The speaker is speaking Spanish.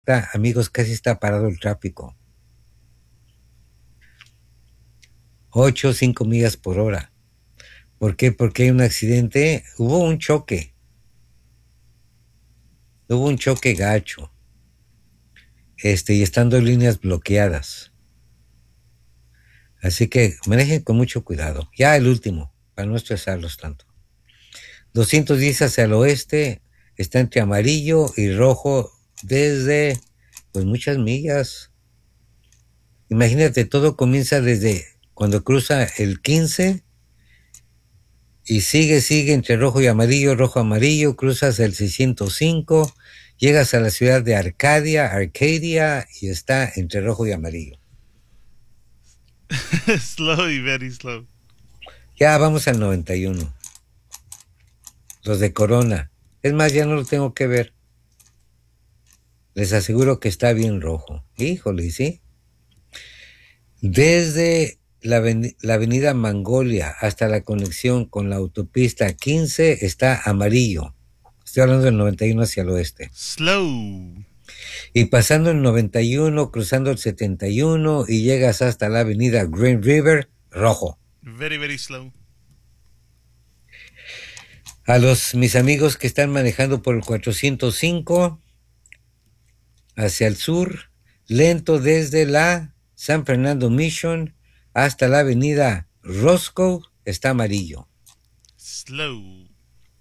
Amigos, casi está parado el tráfico. 5 millas por hora. ¿Por qué? Porque hay un accidente. Hubo un choque gacho. Y están dos líneas bloqueadas. Así que manejen con mucho cuidado. Ya el último, para no estresarlos tanto. 210 hacia el oeste, está entre amarillo y rojo desde, pues, muchas millas. Imagínate, todo comienza desde cuando cruza el 15 y sigue entre rojo, amarillo, cruzas el 605, llegas a la ciudad de Arcadia, y está entre rojo y amarillo. Slowly, very slow. Ya vamos al 91, los de Corona. Es más, ya no lo tengo que ver. Les aseguro que está bien rojo. Híjole, ¿sí? Desde la avenida Mangolia hasta la conexión con la autopista 15 está amarillo. Estoy hablando del 91 hacia el oeste. Slow. Y pasando el 91, cruzando el 71 y llegas hasta la avenida Green River, rojo. Very, very slow. A mis amigos que están manejando por el 405 hacia el sur, lento desde la San Fernando Mission hasta la avenida Roscoe, está amarillo. Slow.